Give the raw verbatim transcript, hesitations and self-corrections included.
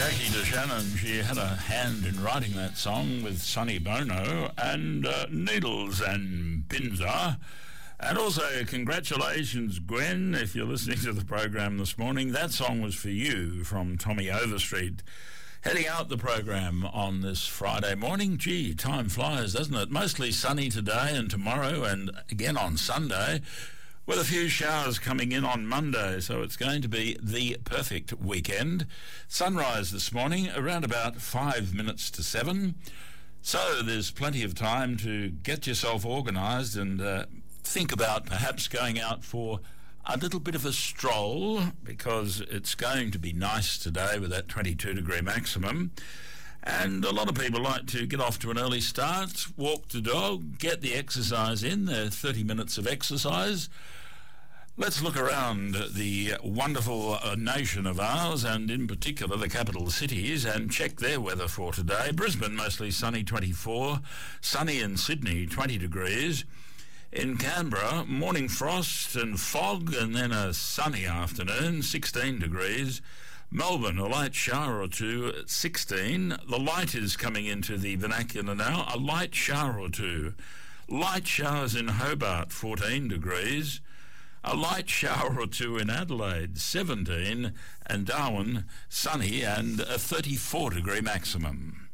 Jackie DeShannon, she had a hand in writing that song with Sonny Bono and uh, Needles and Pinza. And also, congratulations, Gwen, if you're listening to the program this morning. That song was for you from Tommy Overstreet. Heading out the program on this Friday morning. Gee, time flies, doesn't it? Mostly sunny today and tomorrow and again on Sunday, with a few showers coming in on Monday, so it's going to be the perfect weekend. Sunrise this morning around about five minutes to seven. So there's plenty of time to get yourself organised and uh, think about perhaps going out for a little bit of a stroll, because it's going to be nice today with that twenty-two degree maximum. And a lot of people like to get off to an early start, walk the dog, get the exercise in, their thirty minutes of exercise. Let's look around the wonderful uh, nation of ours, and in particular the capital cities, and check their weather for today. Brisbane, mostly sunny, twenty-four. Sunny in Sydney, twenty degrees. In Canberra, morning frost and fog, and then a sunny afternoon, sixteen degrees. Melbourne, a light shower or two at sixteen. The light is coming into the vernacular now, a light shower or two. Light showers in Hobart, fourteen degrees. A light shower or two in Adelaide, seventeen. And Darwin, sunny and a thirty-four degree maximum.